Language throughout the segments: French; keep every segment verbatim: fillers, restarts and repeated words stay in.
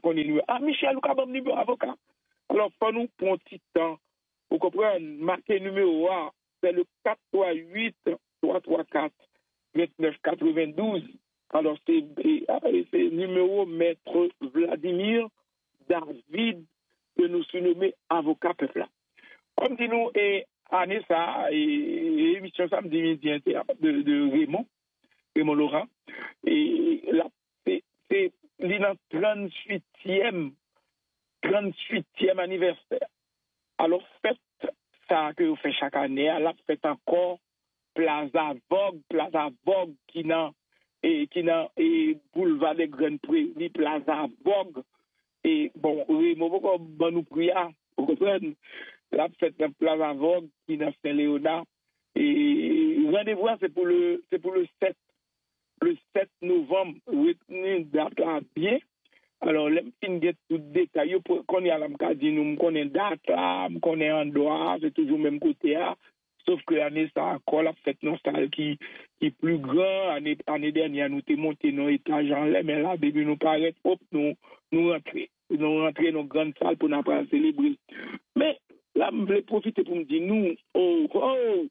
connaît nous. Ah, Michel, ou capable numéro avocat. Alors, faut nous prendre un petit temps. Vous comprenez, marquer numéro un, c'est le quatre trois huit trois trois quatre vingt-neuf quatre-vingt-douze. Alors, c'est le numéro maître Vladimir David, que nous surnommons avocat peuple là. Comme dit nous, et année ça, et émission samedi midi de, de Raymond, Raymond Laurent, et là, c'est, c'est le trente-huitième, trente-huitième anniversaire. Alors, faites ça que vous faites chaque année, là, faites encore Plaza Vogue, Plaza Vogue qui n'a, et qui n'a, et boulevard des Grandes Prairies, Plaza Vogue. Et bon, Raymond, pourquoi bon nous prions, vous comprenez? La fête de Plaza Vogue qui n'a Saint-Léonard. Et rendez-vous, c'est pour le, c'est pour le sept, le sept novembre, retenez date là bien. Alors, les filles tout détaillé, qu'on est à la Mkadi, nous connaissons date là, nous connaissons en droit, c'est toujours le même côté là. Sauf que l'année, ça encore la fête nostalgie qui, qui est plus grand. L'année, l'année dernière, nous sommes montés dans l'étage en l'air, mais là, début nous paraît, hop, nous, nous rentrer. Nous rentrer dans une grande salle pour nous célébrer. Mais, là, je voulais profiter pour me dire, nous, oh, oh,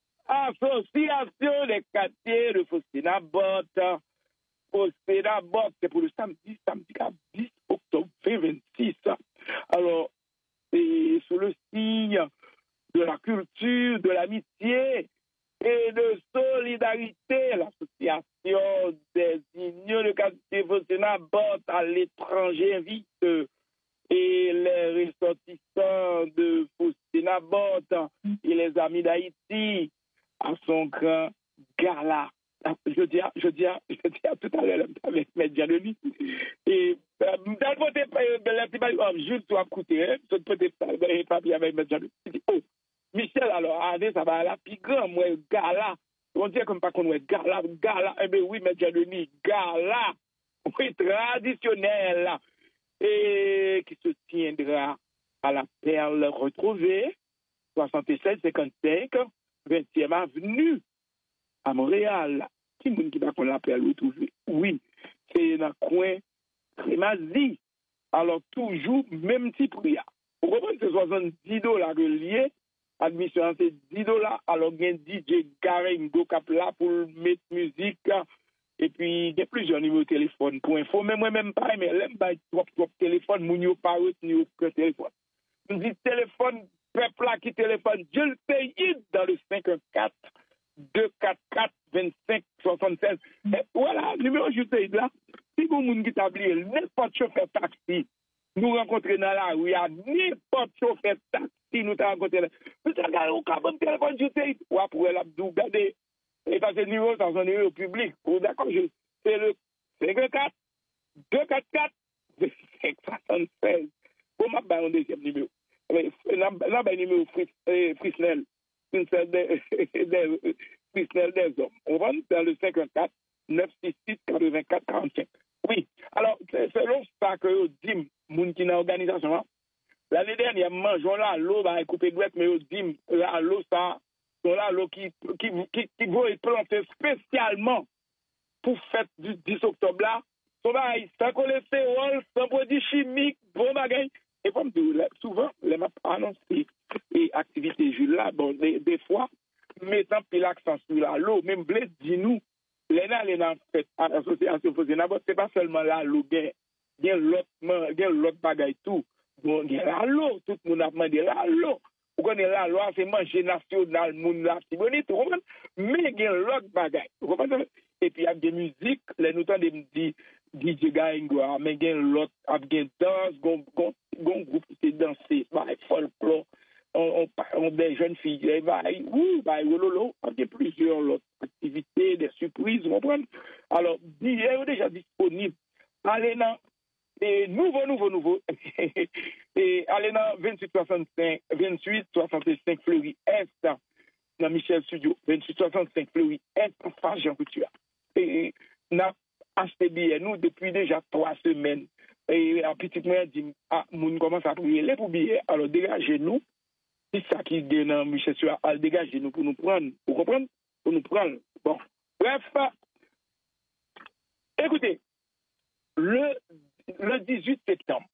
association des quartiers de Faustina-Botte. Faustina-Botte, c'est pour le samedi, samedi dix octobre vingt vingt-six. Alors, c'est sous le signe de la culture, de l'amitié et de solidarité, l'association des unions de quartier Faustina-Botte à l'étranger invite et les ressortissants de Faustina-Botte et les amis d'Haïti à son grand gala. Je dis, je dis, je dis à tout à l'heure avec M. Janoni. Et dans le côté de la petite Jules, tu as coûté, hein, tu peux te papier avec M. Janoni. Oh, Michel, alors, allez, ça va la plus grand, moi, gala. On dit comme pas qu'on est gala, gala, eh bien oui, M. Janoni, gala, oui, traditionnel, et qui se tiendra à la Perle retrouvée, soixante-sept cinquante-cinq, vingtième avenue, à Montréal. Qui moun qui va qu'on la Perle retrouvée? Oui, c'est dans le coin Crémazie. Alors, toujours, même petit prix. Vous comprenez, c'est soixante-dix dollars reliés. Admission, c'est dix dollars. Alors, il y a un D J garé, un go cap là pour mettre musique. Et puis, il y a plusieurs numéros de téléphone pour info. Mais moi, même pas, mais l'aime pas trop, trop téléphone, moun yo pas retenu aucun téléphone. Je dis téléphone, peuple là qui téléphone, je le paye dans le cinq un quatre, deux quatre quatre, vingt-cinq, soixante-seize. Et voilà, numéro juste là. Si vous moun qui t'ablie, n'importe chauffeur taxi, nous rencontrer dans la rue, il y a n'importe chauffeur taxi, nous t'avons rencontré là. Vous avez regardé au cabane téléphone juste ou après l'abdou, regardez. Et ça, c'est le numéro, ça, c'est un numéro public. Oh, d'accord, c'est le cinq un quatre, deux quatre quatre, vingt-cinq, soixante-seize. Pour m'a un deuxième numéro. Là, là, un numéro Frisnel. Frisnel des hommes. On va dans le cinq un quatre, neuf six six, quatre-vingt-quatre, quarante-cinq. Oui. Alors, c'est ça que je dis, moun qui n'a organisation. L'année dernière, mangeons là, l'eau, bah, couper de mais je dis, là, l'eau, ça, là, l'eau qui, qui, qui, qui va être planté spécialement pour fête du dix octobre là. Sans cholestérol, sans produits chimiques, bon bagay. Et comme souvent, les m'a annoncé et activités Jules là, bon, des, des fois, mettant puis l'accent sur la l'eau, même blé, dis-nous, l'Ena, l'Ena, fait, à l'association Faustina-Botte, c'est pas seulement la l'eau, il y a l'autre bagay tout. Bon, il y a la l'eau, tout le monde a demandé la l'eau. Vous connaissez la loi, c'est manger national, moun la, c'est bonite, vous comprenez? Mais il y a l'autre bagay, vous comprenez? Et puis, il y a des musiques, les nous des D J Gaïngwa, mais il y a l'autre, il y a danse, il y a un groupe qui s'est dansé, folklore, on, on, on, des jeunes filles, il y a il y a plusieurs autres activités, des surprises, vous comprenez? Alors, il est déjà disponible. Allez dans et nouveau, nouveau, nouveau. Et allez dans vingt-huit soixante-cinq, vingt-huit soixante-cinq Fleury Est, dans Michel Studio, vingt-huit soixante-cinq Fleury Est, en face Jean Couture. Et n'a acheté billet, nous, depuis déjà trois semaines. Et un petit moment, dit, ah, moun commence à prier les pour billets. Alors, dégagez-nous. C'est ça qui est dans Michel Studio. Alors, dégagez-nous pour nous prendre. Vous comprenez? Pour nous prendre. Bon. Bref. Écoutez. Le, le dix-huit septembre,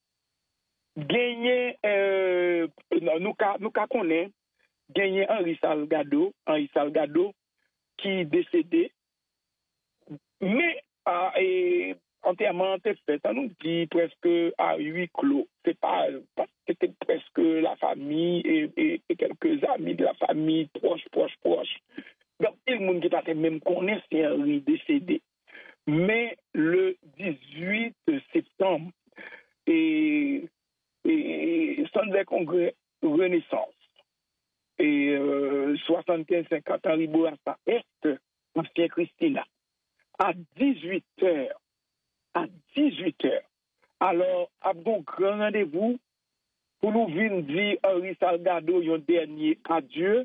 gagné, euh, nous nous connaissons, gagné Henri Salgado, Henri Salgado, qui est décédé, mais ah, et, entièrement fait, ça nous dit presque à huis clos. C'est pas, c'était presque la famille et, et, et quelques amis de la famille, proches, proches, proches. Donc, tout le monde qui pas même connaît c'est Henri décédé. Mais le dix-huit septembre, et, et Sunday Congrès Renaissance, et euh, soixante-quinze cinquante Henri Bourassa Est, ancien Christina, à dix-huit heures, à dix-huit heures. Alors, à bon grand rendez-vous pour nous venir dire Henri Salgado un dernier adieu,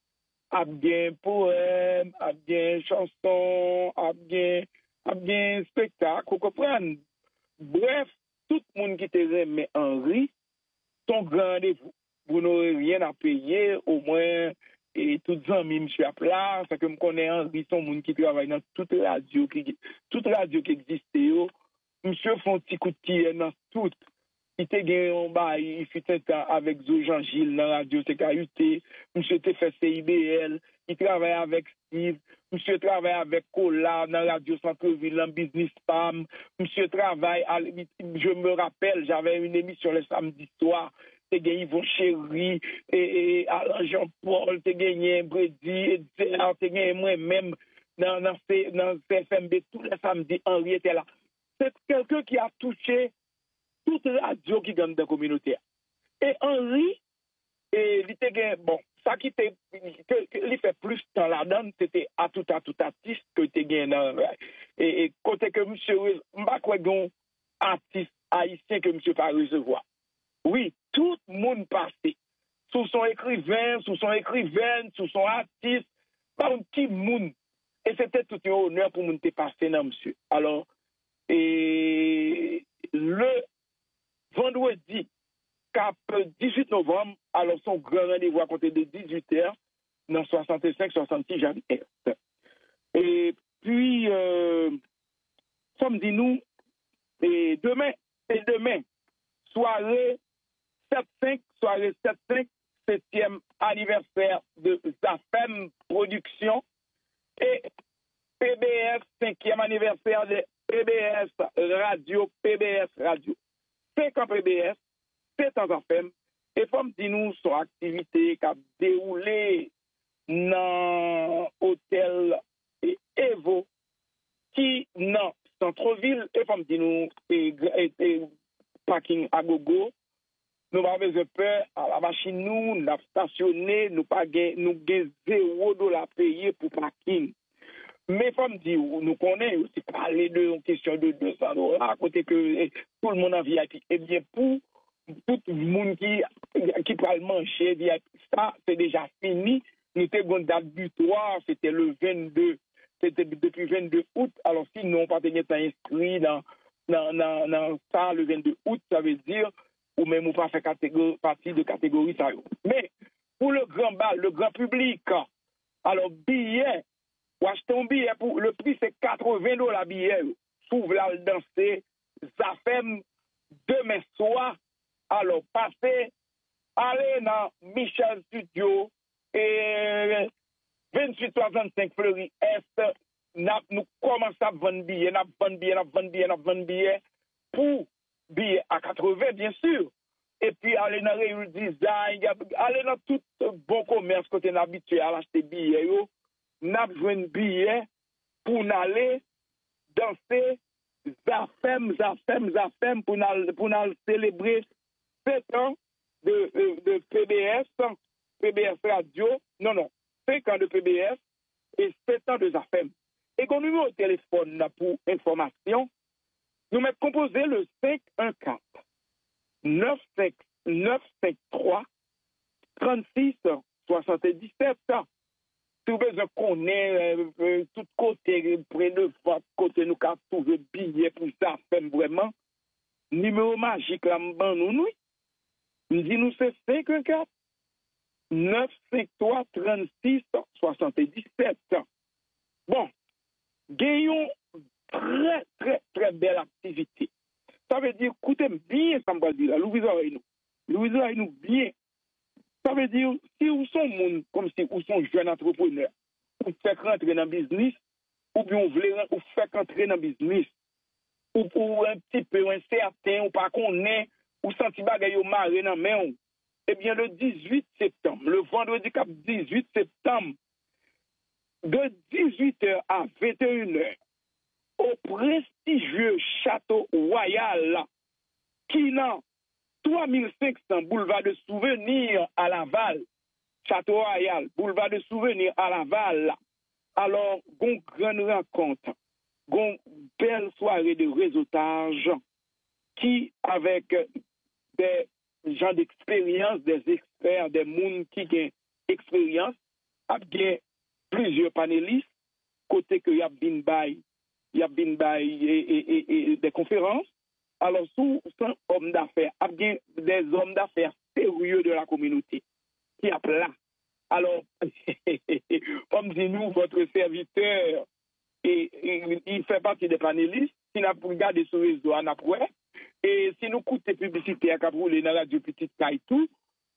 à bien poème, à bien chanson, à bien, à bien spectacle, vous comprenez? Bref, tout le monde qui te remet Henri, son grand rendez-vous. Vous n'aurez rien à payer, au moins, et tout les amis, monsieur à place, ça que je connais Henri, son monde qui travaille dans toute radio, qui, toute radio qui existe, monsieur font un petit coup de pied dans tout. Il te gagné en bas, il fit un temps avec Zo Jean-Gilles dans la radio C K U T, monsieur te fait C I B L, il travaille avec Steve, monsieur travaille avec Cola dans la radio Centre-Ville, en Business Femme, monsieur travaille, à, je me rappelle, j'avais une émission le samedi soir, te gagné Yvon Chéri, et, et Alain Jean-Paul, te gagné Brady, et te gagné moi-même dans, dans, dans C F M B, tous les samedis, Henri était là. C'est quelqu'un qui a touché toute radio qui gagne dans la communauté. Et Henri, et, il était, bon, ça qui était, il fait plus dans la donne, c'était à tout à tout artiste que tu gagné dans, et, et côté que monsieur, m'ba quoi gon artiste haïtien que monsieur pas recevoir. Oui, tout le monde passait. Sous son écrivain, sous son écrivaine, sous son artiste, par un petit monde. Et c'était tout un honneur pour nous passer dans monsieur. Alors, et le vendredi dix-huit novembre, alors son grand rendez-vous à compter de dix-huit heures dans soixante-cinq soixante-six Jeanne Est. Et puis, euh, samedi nous, et demain, et demain, soirée sept cinq, soirée sept cinq, septième anniversaire de Zafem Production et P B S, cinquième anniversaire de P B S Radio, P B S Radio. cinq ans P B S, sept ans Zafem, et comme dit nous, son activité qui a déroulé dans l'hôtel Evo, qui dans centre-ville, et comme dit nous, et, et, et parking à gogo, nous n'avons pas besoin peur à la machine, nous, nous avons stationné, nous avons zéro dollar payé pour parking. Mais comme dit, nous connaissons aussi parler de une question de deux cents dollars, à côté que eh, tout le monde en V I P. Eh bien, pour tout le monde qui, qui peut manger V I P, ça, c'est déjà fini. Nous avons une date butoir, c'était le vingt-deux, c'était depuis le vingt-deux août. Alors, si nous n'avons pas été inscrits dans, dans, dans, dans ça, le vingt-deux août, ça veut dire, ou même ou pas faire catégorie, partie de catégorie ça. Mais, pour le grand bal, le grand public, alors, billet, ou acheter un billet, pour, le prix c'est quatre-vingts dollars billet. S'ouvre là, danser, Zafem, demain soir. Alors, passez, allez dans Michel Studio et vingt-huit soixante-cinq Fleury Est. Nous commençons à vendre billets, nous vendre billets, nous vendre billets, nous vendre billets pour billets à quatre-vingts, bien sûr. Et puis, aller dans Réul Design, aller dans tout bon commerce côté habitué à acheter billets. Nous avons besoin de billets pour aller danser Zafem, Zafem, Zafem, pour nous, pour nous célébrer sept ans de, de, de P B S, P B S Radio, non, non, cinq ans de P B S et sept ans de Zafem. Et quand nous mettons au téléphone là, pour information, nous mettons composé le cinq un quatre neuf cinq neuf cinq trois trente-six soixante-dix-sept. Si vous besoin qu'on ait euh, tout côté, près de votre côté, nous avons trouvé billet pour ça, fait vraiment. Numéro magique, là, nous, nous. Nous dit nous, c'est cinq un quatre neuf cinq trois trente-six soixante-dix-sept. Bon, gagnons très, très, très belle activité. ça veut dire, écoutez bien, ça me va dire, Louis nous. Louis nous bien. Ça veut dire, si vous sont monde, comme si vous sont jeunes entrepreneurs, vous faites rentrer dans le business, ou bien vous voulez vous faire rentrer dans le business, ou pour un petit peu incertain, ou pas qu'on est, ou senti bagaille au maré dans main, eh bien, le dix-huit septembre, le vendredi cap dix-huit septembre, de dix-huit heures à vingt et une heures, au prestigieux château royal, qui n'a trois mille cinq cents boulevard de souvenirs à Laval, château royal, boulevard de souvenirs à Laval. Alors, gon grande rencontre, gon belle soirée de réseautage qui, avec des gens d'expérience, des experts, des monde qui ont expérience, a bien plusieurs panélistes, côté que y a bin bay, y a bin bay et, et, et, et des conférences. Alors, sous un homme d'affaires, a bien des hommes d'affaires sérieux de la communauté qui a là. Alors, comme dit nous, votre serviteur, et, et, il fait partie des panélistes. Si nous regardons sur le réseau, on a prouvé. Et si nous coûtons publicité à Capoulé dans la radio Petite Caille tout,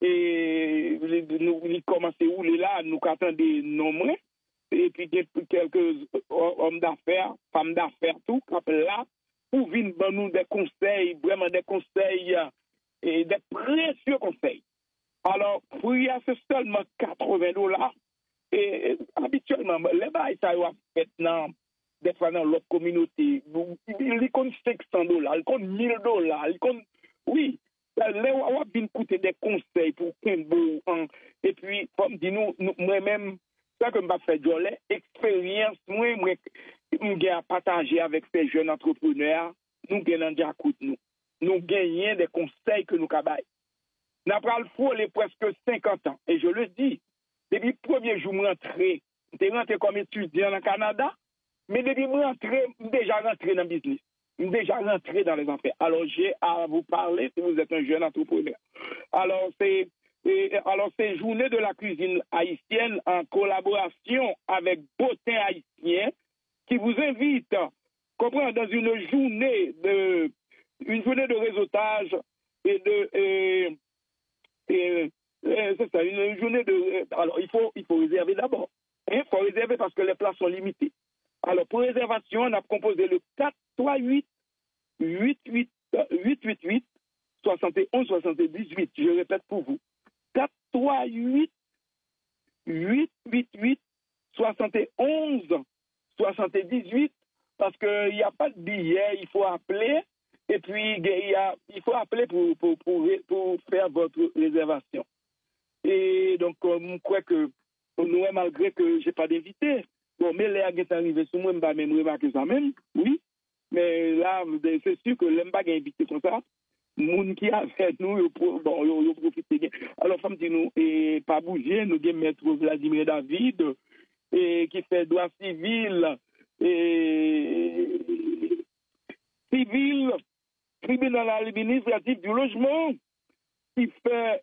et nous commençons à rouler là, nous attendons des nombres, et puis quelques hommes d'affaires, femmes d'affaires, tout, là, pour venir nous des conseils, vraiment des conseils, et des précieux conseils. Alors, pour y aller, c'est seulement quatre-vingts dollars. Et habituellement, les bails, ça va maintenant, des fois dans l'autre communauté, ils comptent cinq cents dollars, ils comptent mille dollars, ils comptent, oui, les on va bien coûter des conseils pour qu'un beau, et puis, comme dit nous, moi-même, ça que je vais faire, l'expérience, moi, moi, nous avons partagé avec ces jeunes entrepreneurs, nous gagnons déjà coup de nous. Nous gagnons des conseils que nous avons. Nous avons fait presque cinquante ans, et je le dis, depuis le premier jour, je suis rentré, je suis rentré comme étudiant au Canada, mais depuis que je suis rentré, je suis déjà rentré dans le business. Je suis déjà rentré dans les affaires. Alors, j'ai à vous parler si vous êtes un jeune entrepreneur. Alors, c'est alors c'est Journée de la cuisine haïtienne en collaboration avec Botin Haïtien qui vous invite, comprendre, dans une journée de une journée de réseautage et de et, et, et, c'est ça, une journée de alors il faut il faut réserver d'abord. Il faut réserver parce que les places sont limitées. Alors pour réservation, on a composé le quatre trois huit huit huit huit huit huit soixante et onze soixante-dix-huit. Je répète pour vous. quatre trois huit huit huit huit soixante et onze soixante-dix-huit parce qu'il n'y a pas de billet, il faut appeler et puis il, y a, il faut appeler pour, pour, pour, pour faire votre réservation. Et donc, je crois que nous, malgré que je n'ai pas d'invité, bon, mais les gens sont arrivés sur moi, je ne vais pas même remarquer ça même, oui, mais là, c'est sûr que les gens sont invités comme ça. Moun qui a fait nous, bon, yo profite. Alors, femme dit nous, et pas bouger, nous avons maître Vladimir David, et qui fait droit civil, et civil, tribunal administratif du logement, qui fait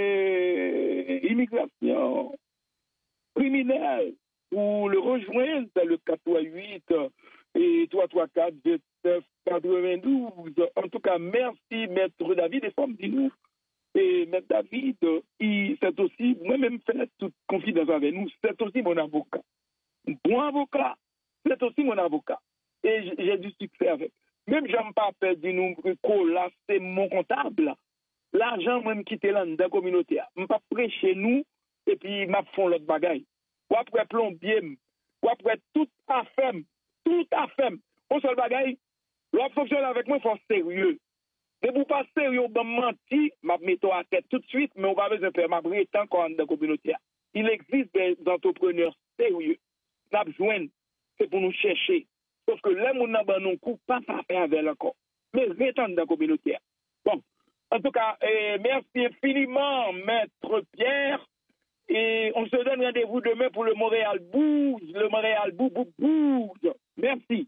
et, immigration criminelle, pour le rejoindre, c'est le quatre trois huit et trois trois quatre vingt-neuf quatre-vingt-douze. En tout cas, merci, Maître David, et femme dit nous. Et Maître David, il, c'est aussi, moi-même, fait toute confidence avec nous, c'est aussi mon avocat. Bon avocat, c'est aussi mon avocat. Et j'ai du succès avec. Même j'aime pas faire de nous, là, c'est mon comptable. L'argent, même quitter là, dans la communauté, je ne pas prêcher nous, et puis je font l'autre bagaille. Ou après plombier, ou après tout à fait, tout à fait. On seul bagaille, l'autre fonctionne avec moi, il faut sérieux. Mais pour pas sérieux, on menti, je mets à tête tout de suite, mais on va besoin de faire ma vraie temps dans la communauté. Il existe des entrepreneurs sérieux. Nous besoin, c'est pour nous chercher. Sauf que les gens n'ont pas non coup, pas faire avec encore. Mais rétant dans la communauté. Bon, en tout cas, eh, merci infiniment, Maître Pierre. Et on se donne rendez-vous demain pour le Montréal Bouge, le Montréal Bouge, bouge. Merci.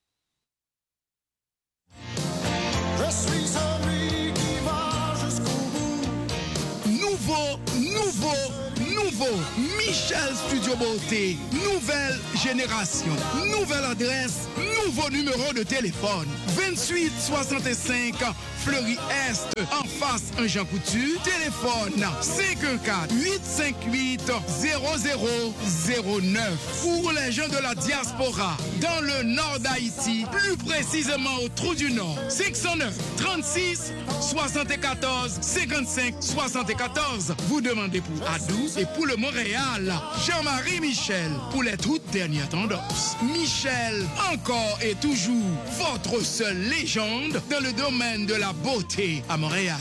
Je suis celui qui va jusqu'au bout. Nouveau, nouveau, nouveau. Michel Studio Beauté. Nouvelle génération. Nouvelle adresse. Nouveau numéro de téléphone. vingt-huit soixante-cinq Fleury-Est, en face un Jean Coutu. Téléphone cinq un quatre, huit cinq huit, zéro zéro zéro neuf. Pour les gens de la diaspora, dans le nord d'Haïti, plus précisément au Trou du Nord, six cent neuf, trente-six, soixante-quatorze, cinquante-cinq, soixante-quatorze. Vous demandez pour Adou et pour le Montréal, Jean-Marie Michel, pour les toutes dernières tendances. Michel, encore et toujours, votre seule légende dans le domaine de la beauté à Montréal.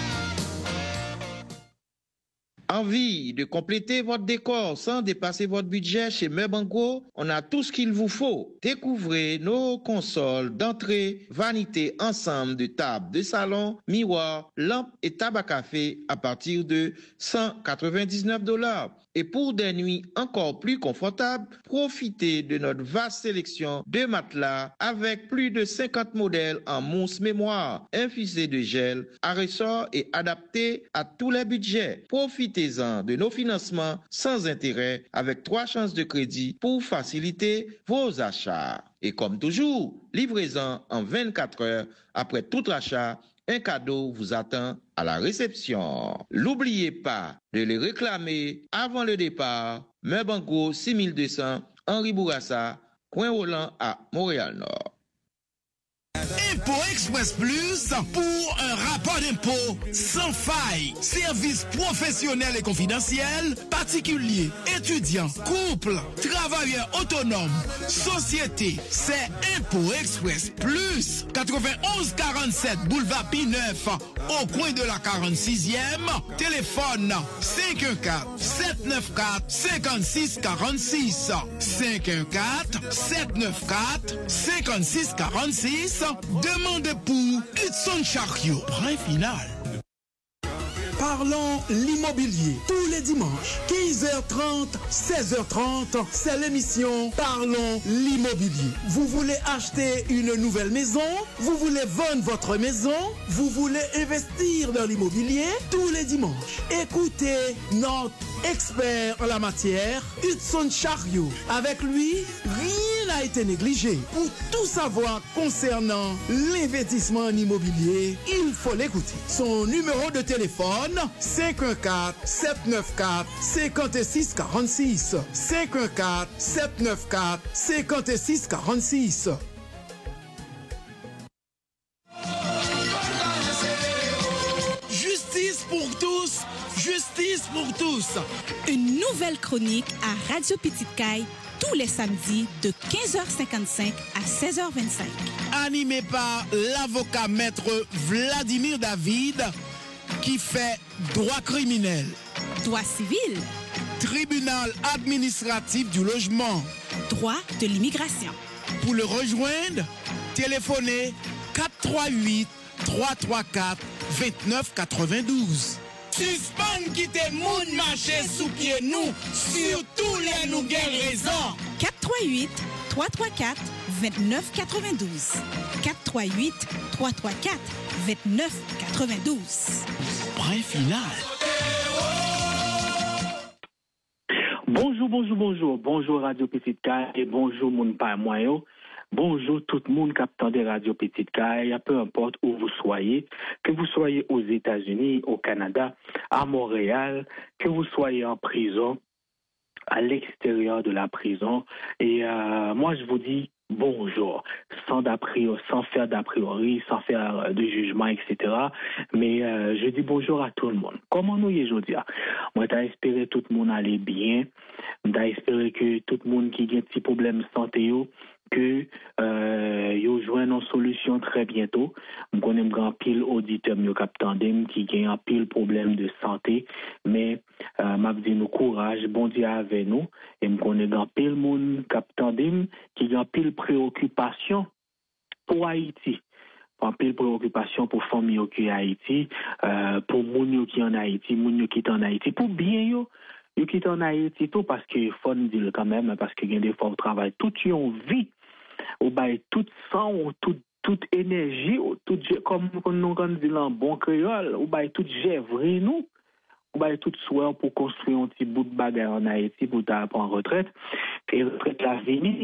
Envie de compléter votre décor sans dépasser votre budget chez Meubango? On a tout ce qu'il vous faut. Découvrez nos consoles d'entrée, vanité, ensemble de tables de salon, miroirs, lampes et tabac à café à partir de cent quatre-vingt-dix-neuf dollars. Et pour des nuits encore plus confortables, profitez de notre vaste sélection de matelas avec plus de cinquante modèles en mousse mémoire, infusés de gel, à ressort et adaptés à tous les budgets. Profitez-en de nos financements sans intérêt avec trois chances de crédit pour faciliter vos achats. Et comme toujours, livrez-en en vingt-quatre heures après tout achat. Un cadeau vous attend à la réception. N'oubliez pas de les réclamer avant le départ. Meubango six mille deux cents, Henri Bourassa, Coin Roland à Montréal-Nord. Impôt Express Plus pour un rapport d'impôt sans faille. Service professionnel et confidentiel, particulier, étudiant, couple, travailleur autonome, société. C'est Impôt Express Plus. quatre-vingt-onze quarante-sept boulevard P neuf au coin de la quarante-sixième. Téléphone cinq un quatre, sept neuf quatre, cinq six quatre six. cinq un quatre, sept neuf quatre, cinq six quatre six. Demande pour Hudson Chariot. Point final. Parlons l'immobilier. Tous les dimanches, quinze heures trente, seize heures trente, c'est l'émission Parlons l'immobilier. Vous voulez acheter une nouvelle maison? Vous voulez vendre votre maison? Vous voulez investir dans l'immobilier? Tous les dimanches, écoutez notre expert en la matière, Hudson Chariot. Avec lui, rien n'a été négligé. Pour tout savoir concernant l'investissement en immobilier, il faut l'écouter. Son numéro de téléphone, cinq un quatre, sept neuf quatre, cinq six quatre six. cinq un quatre, sept neuf quatre, cinq six quatre six. Justice pour tous, justice pour tous. Une nouvelle chronique à Radio Petite Caille tous les samedis de quinze heures cinquante-cinq à seize heures vingt-cinq. Animé par l'avocat maître Vladimir David qui fait droit criminel, Droit civil, tribunal administratif du logement, droit de l'immigration. Pour le rejoindre, téléphonez quatre trois huit, trois trois quatre, deux neuf neuf deux. Suspend qui te moun marché sous pied nous, surtout les nous gain raison. quatre trois huit, trois trois quatre, deux neuf neuf deux. quatre trois huit, trois trois quatre, deux neuf neuf deux. Point final. Bonjour, bonjour, bonjour. Bonjour Radio Petite Caille et bonjour mon père moyo. Bonjour tout le monde captant des Radio Petite Caille, peu importe où vous soyez, que vous soyez aux États-Unis, au Canada, à Montréal, que vous soyez en prison, à l'extérieur de la prison. Et euh, moi, je vous dis bonjour, sans, sans faire d'a priori, sans faire de jugement, et cetera. Mais euh, je dis bonjour à tout le monde. Comment nous y aujourd'hui? Moi, j'ai espéré tout le monde aller bien. J'ai espéré que tout le monde qui a un petit problème de santé, que euh, yo joignent une solution très bientôt. Je connais un grand pile auditeur yo captandem qui gagne un pile problème de santé, mais euh, m'a dit nous courage, bon Dieu avec nous, et je connais grand pile monde captandem qui gagne pile préoccupation pour Haïti. En pile préoccupation pour famille qui en Haïti, euh, pour moun qui en Haïti, moun qui en Haïti, pour bien yo yo qui en Haïti tout parce que faut nous dire quand même parce que gagne des fois au travail toute yon vie ou bail tout sang ou toute toute énergie ou tout comme nous quand dit en bon créole ou bail tout gèvre nous ou bail tout soir pour construire un petit bout de bagarre en Haïti pour ta en retraite et retraite la venir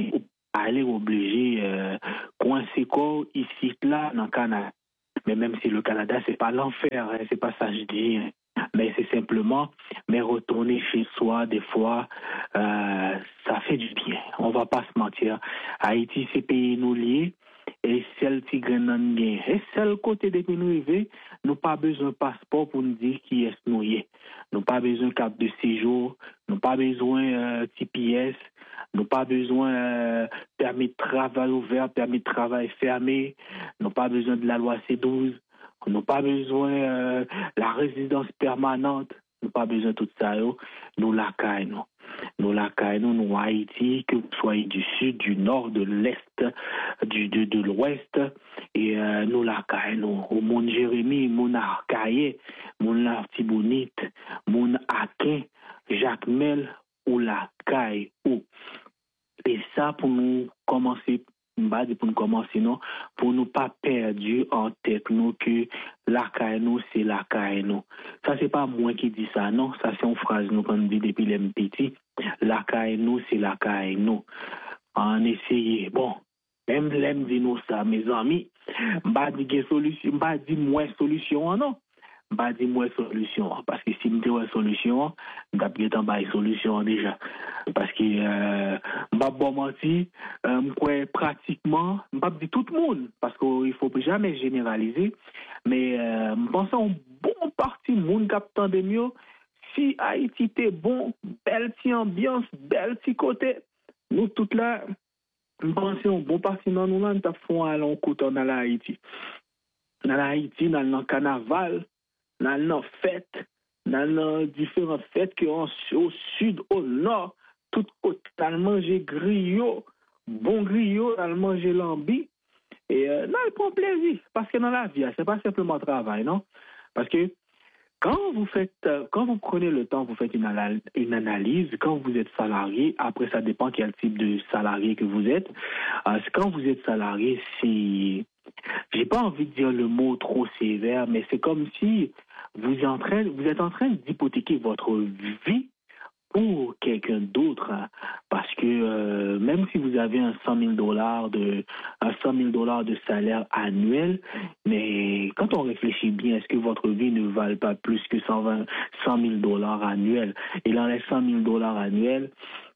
aller obligé euh, coincer quoi ici là dans le Canada. Mais même si le Canada c'est pas l'enfer, hein, c'est pas ça que je dis. Hein. Mais c'est simplement, mais retourner chez soi, des fois, euh, ça fait du bien. On va pas se mentir. Haïti, c'est pays nous liés. Et celle qui gagne, et celle côté de nous arriver, nous pas besoin de passeport pour nous dire qui est nous y est. Nous pas besoin de carte de séjour, nous pas besoin euh, T P S, nous pas besoin euh, permis de travail ouvert, permis de travail fermé, nous pas besoin de la loi C douze. Nous n'avons pas besoin de euh, la résidence permanente. Nous n'avons pas besoin de tout ça. Yo. Nous la caillons. Nous la caillons, nous Haïti, que vous soyez du sud, du nord, de l'est, du, de, de l'ouest. Et euh, nous la caillons. Au monde Jérémie, mon Arcaïe, mon Artibonite, mon Akin, Jacques Mel, ou la caille. Et ça, pour nous commencer. Pour nous commencer, non, pour nous pas perdre en tête nous que la caille nous c'est la caille nous. Ça c'est pas moi qui dis ça, non, ça c'est une phrase nous qu'on dit depuis les petits. La caille nous c'est la caille nous. En essayer, bon, même l'aime dit nous ça, mes amis. Bah dit que solution, bah dit moins solution, non. Bah dis moi solution parce que si me dis solution d'abord en bas solution déjà parce que euh m'a bon menti euh quoi pratiquement m'a dit tout le monde parce qu'il faut jamais généraliser mais euh pense en bon partie monde captant de mieux si Haïti était bon belle petite ambiance belle petit côté nous toutes là pense en bon partie dans nous là nous font aller en côté dans la Haïti dans la Haïti dans le carnaval dans nos fêtes, dans nos différentes fêtes qui ont au sud, au nord, tout côté, dans le manger griot, bon griot, dans le manger lambi, et euh, non, il prend plaisir, parce que dans la vie, c'est pas simplement travail, non? Parce que quand vous faites, euh, quand vous prenez le temps, vous faites une, anal- une analyse, quand vous êtes salarié, après ça dépend quel type de salarié que vous êtes, euh, quand vous êtes salarié, c'est, j'ai pas envie de dire le mot trop sévère, mais c'est comme si vous êtes en train, vous êtes en train d'hypothéquer votre vie pour quelqu'un d'autre, hein, parce que euh, même si vous avez un cent mille dollars de un cent mille dollars de salaire annuel, mais quand on réfléchit bien, est-ce que votre vie ne vale pas plus que cent vingt, cent mille dollars annuels? Et dans les cent mille dollars annuels,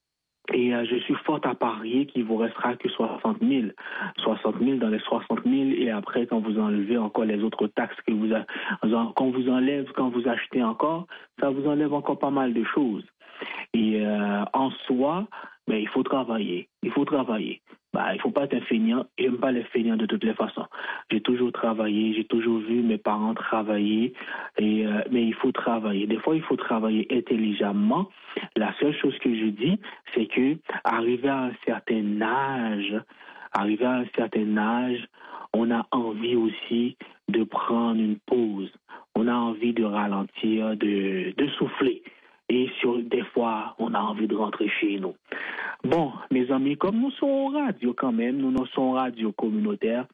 et euh, je suis fort à parier qu'il vous restera que soixante mille. soixante mille dans les soixante mille et après quand vous enlevez encore les autres taxes que vous a, quand vous enlève, quand vous achetez encore, ça vous enlève encore pas mal de choses. Et euh, en soi, ben, il faut travailler. Il faut travailler. Ben, il ne faut pas être un feignant. Je n'aime pas les feignants de toutes les façons. J'ai toujours travaillé, j'ai toujours vu mes parents travailler. Et, euh, mais il faut travailler. Des fois, il faut travailler intelligemment. La seule chose que je dis, c'est que arrivé à un certain âge, arrivé à un certain âge, on a envie aussi de prendre une pause. On a envie de ralentir, de, de souffler. Et sur des fois, on a envie de rentrer chez nous. Bon, mes amis, comme nous sommes radio quand même, nous, nous sommes radio communautaire,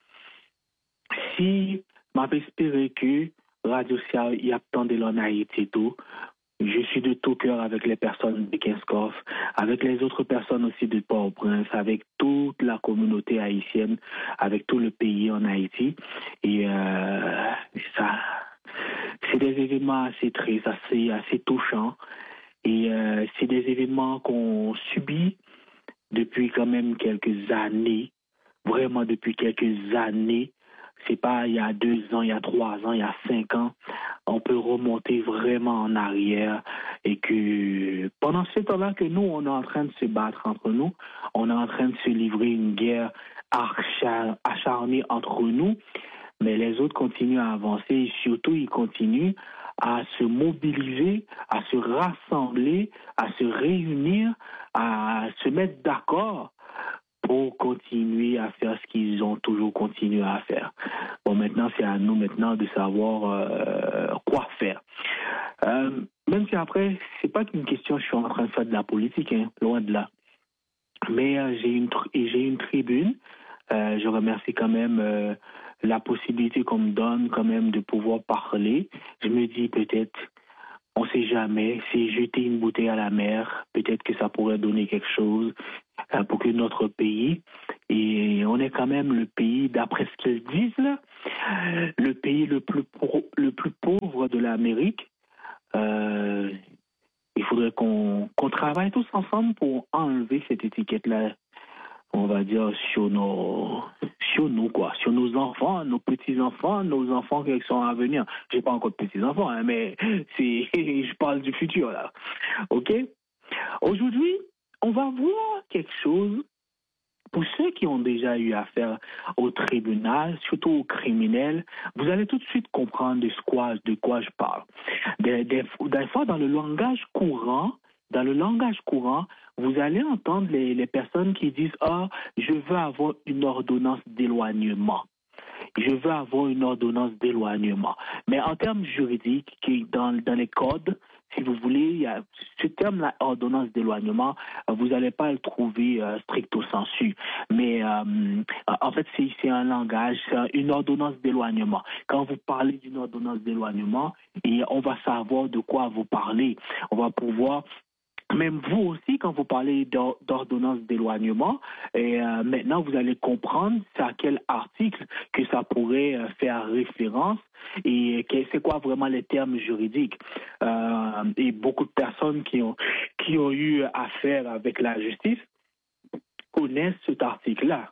si je espérer que Radio Sia y a tant de en Haïti tout, je suis de tout cœur avec les personnes de Kinskov, avec les autres personnes aussi de Port-au-Prince, avec toute la communauté haïtienne, avec tout le pays en Haïti. Et euh, ça, c'est des événements assez tristes, assez, assez touchants. Et euh, c'est des événements qu'on subit depuis quand même quelques années, vraiment depuis quelques années. C'est pas il y a deux ans, il y a trois ans, il y a cinq ans. On peut remonter vraiment en arrière et que pendant ce temps-là que nous, on est en train de se battre entre nous, on est en train de se livrer une guerre acharnée entre nous, mais les autres continuent à avancer et surtout ils continuent à se mobiliser, à se rassembler, à se réunir, à se mettre d'accord pour continuer à faire ce qu'ils ont toujours continué à faire. Bon, maintenant, c'est à nous maintenant de savoir euh, quoi faire. Euh, même si après, c'est pas qu'une question, je suis en train de faire de la politique, hein, loin de là. Mais euh, j'ai une j'ai une tribune. Euh, je remercie quand même euh, la possibilité qu'on me donne quand même de pouvoir parler. Je me dis peut-être, on sait jamais, si jeter une bouteille à la mer, peut-être que ça pourrait donner quelque chose. euh, pour que notre pays, et on est quand même le pays, d'après ce qu'ils disent là, le pays le plus, pro, le plus pauvre de l'Amérique. Euh, il faudrait qu'on, qu'on travaille tous ensemble pour enlever cette étiquette-là, on va dire, sur nos, sur nous, quoi, sur nos enfants, nos petits-enfants, nos enfants qui sont à venir. J'ai pas encore de petits-enfants, hein, mais c'est, je parle du futur, là. OK? Aujourd'hui, on va voir quelque chose pour ceux qui ont déjà eu affaire au tribunal, surtout aux criminels. Vous allez tout de suite comprendre de quoi, de quoi je parle. Des, des, des fois, dans le langage courant, dans le langage courant, vous allez entendre les, les personnes qui disent « Ah, je veux avoir une ordonnance d'éloignement. » Je veux avoir une ordonnance d'éloignement. Mais en termes juridiques, qui dans, dans les codes, si vous voulez, il y a ce terme-là, ordonnance d'éloignement, vous n'allez pas le trouver euh, stricto sensu. Mais euh, en fait, c'est, c'est un langage, c'est une ordonnance d'éloignement. Quand vous parlez d'une ordonnance d'éloignement, et on va savoir de quoi vous parlez. On va pouvoir... Même vous aussi, quand vous parlez d'ordonnance d'éloignement, et euh, maintenant vous allez comprendre c'est à quel article que ça pourrait euh, faire référence et que, c'est quoi vraiment les termes juridiques. Euh, et beaucoup de personnes qui ont, qui ont eu affaire avec la justice connaissent cet article-là.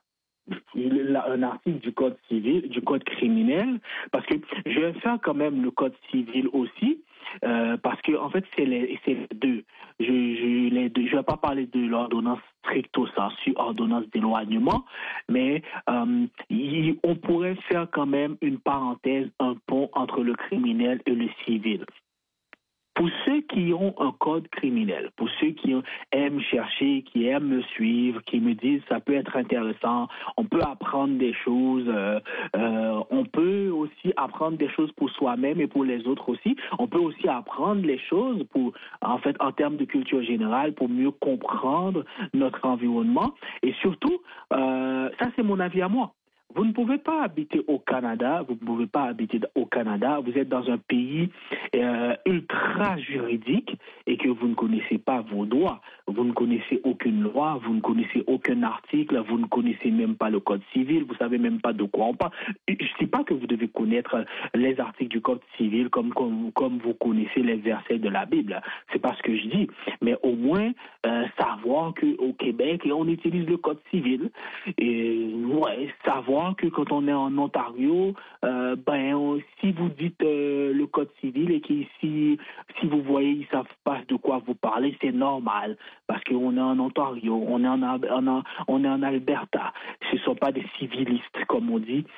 Un article du code civil, du code criminel, parce que je vais faire quand même le code civil aussi, euh, parce que en fait c'est les, c'est les deux. Je, je les deux. Je vais pas parler de l'ordonnance stricto sensu, ordonnance d'éloignement, mais euh, y, on pourrait faire quand même une parenthèse, un pont entre le criminel et le civil. Pour ceux qui ont un code criminel, pour ceux qui aiment chercher, qui aiment me suivre, qui me disent ça peut être intéressant, on peut apprendre des choses, euh, euh, on peut aussi apprendre des choses pour soi-même et pour les autres aussi. On peut aussi apprendre les choses pour, en fait, en termes de culture générale, pour mieux comprendre notre environnement. Et surtout, euh, ça c'est mon avis à moi. Vous ne pouvez pas habiter au Canada, vous ne pouvez pas habiter au Canada, vous êtes dans un pays euh, ultra juridique et que vous ne connaissez pas vos droits, vous ne connaissez aucune loi, vous ne connaissez aucun article, vous ne connaissez même pas le code civil, vous ne savez même pas de quoi on parle. Je ne dis pas que vous devez connaître les articles du code civil comme, comme, comme vous connaissez les versets de la Bible, c'est pas ce que je dis, mais au moins euh, savoir qu'au Québec, on utilise le code civil et ouais, savoir que quand on est en Ontario, euh, ben on, si vous dites euh, le code civil et qu'ici, si vous voyez, ils savent pas de quoi vous parlez, c'est normal parce qu'on est en Ontario, on est en, en, on est en Alberta. Ce ne sont pas des civilistes comme on dit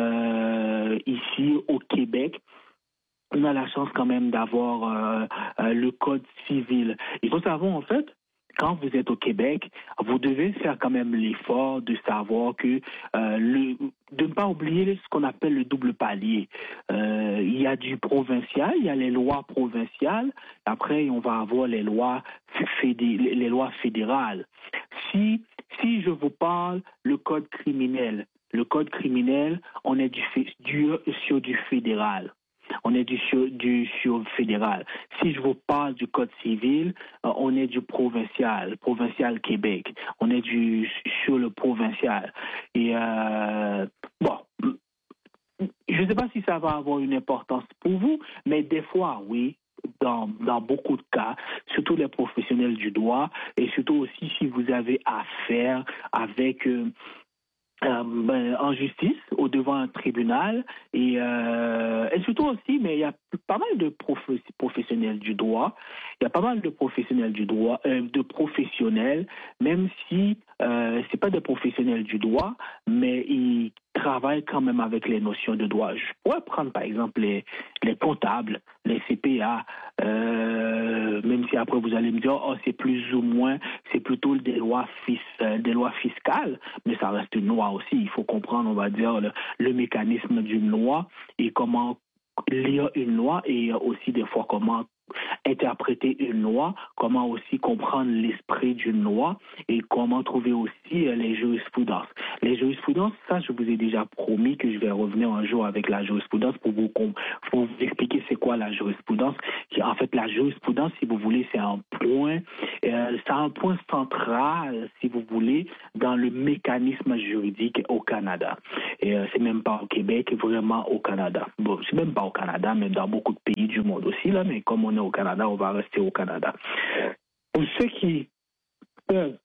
euh, ici au Québec. On a la chance quand même d'avoir euh, euh, le code civil. Il faut savoir en fait. Quand vous êtes au Québec, vous devez faire quand même l'effort de savoir que euh, le, de ne pas oublier ce qu'on appelle le double palier. Euh, il y a du provincial, il y a les lois provinciales. Après, on va avoir les lois fédé, les lois fédérales. Si si je vous parle le code criminel, le code criminel, on est du, du sur du fédéral. On est du sur, du sur fédéral. Si je vous parle du code civil, euh, on est du provincial, provincial Québec. On est du sur le provincial. Et euh, bon, je ne sais pas si ça va avoir une importance pour vous, mais des fois, oui. Dans, dans beaucoup de cas, surtout les professionnels du droit, et surtout aussi si vous avez affaire avec euh, Euh, ben, en justice, au devant un tribunal, et, euh, et surtout aussi, mais il y a pas mal de prof- professionnels du droit, il y a pas mal de professionnels du droit, euh, de professionnels, même si euh, c'est pas des professionnels du droit, mais ils travaillent quand même avec les notions de droit. Je pourrais prendre par exemple les, les comptables, les C P A, euh, même si après vous allez me dire, oh, c'est plus ou moins, c'est plutôt des lois, fis, euh, des lois fiscales, mais ça reste une loi aussi. Il faut comprendre, on va dire, le, le mécanisme d'une loi et comment lire une loi et aussi des fois comment interpréter une loi, comment aussi comprendre l'esprit d'une loi et comment trouver aussi les jurisprudences. Les jurisprudences, ça, je vous ai déjà promis que je vais revenir un jour avec la jurisprudence pour vous, pour vous expliquer c'est quoi la jurisprudence. En fait, la jurisprudence, si vous voulez, c'est un point, euh, c'est un point central, si vous voulez, dans le mécanisme juridique au Canada. Et euh, c'est même pas au Québec, vraiment au Canada. Bon, c'est même pas au Canada, mais dans beaucoup de pays du monde aussi, là, mais comme on est au Canada, on va rester au Canada. Pour ceux qui peuvent